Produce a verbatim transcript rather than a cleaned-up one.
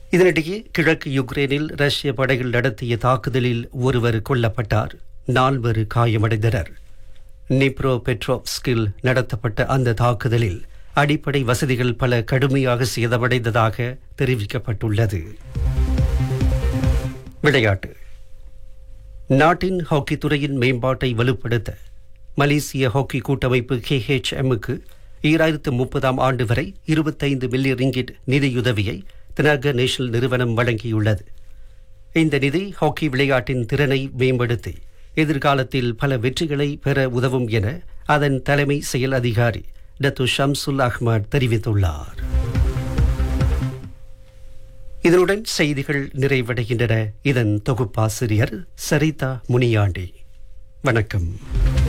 இதனிடையே கிழக்கு யுக்ரைனில் ரஷ்ய படைகள் நடத்திய தாக்குதலில் ஒருவர் கொல்லப்பட்டார், நால்வர் காயமடைந்தனர். நிப்ரோ பெட்ரோவ்ஸ்கில் நடத்தப்பட்ட அந்த தாக்குதலில் அடிப்படை வசதிகள் பல கடுமையாக சேதமடைந்ததாக தெரிவிக்கப்பட்டுள்ளது. விளையாட்டு. நாட்டின் ஹாக்கி துறையின் மேம்பாட்டை வலுப்படுத்த மலேசிய ஹாக்கி கூட்டமைப்பு கே ஹெச் எம்முக்கு ஈராயிரத்து முப்பதாம் ஆண்டு வரை இருபத்தைந்து மில்லியன் ரிங்கிட் நிதியுதவியை தினாக நேஷனல் நிறுவனம் வழங்கியுள்ளது. இந்த நிதி ஹாக்கி விளையாட்டின் திறனை மேம்படுத்தி எதிர்காலத்தில் பல வெற்றிகளை பெற உதவும் என அதன் தலைமை செயல் அதிகாரி டத்து ஷம்சுல் அஹ்மத் தெரிவித்துள்ளார். இதனுடன் செய்திகள் நிறைவடைகின்றன. இதன் தொகுப்பாசிரியர் சரிதா முனியாண்டி. வணக்கம்.